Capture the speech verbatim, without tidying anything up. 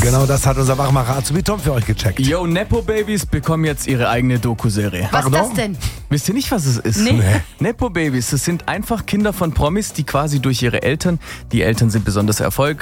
Genau das hat unser Wachmacher Azubi Tom für euch gecheckt. Yo, Nepo-Babys bekommen jetzt ihre eigene Doku-Serie. Was ist Pardon? das denn? Wisst ihr nicht, was es ist? Nee. Nee. Nepo-Babys, das sind einfach Kinder von Promis, die quasi durch ihre Eltern, die Eltern sind besonders erfolg,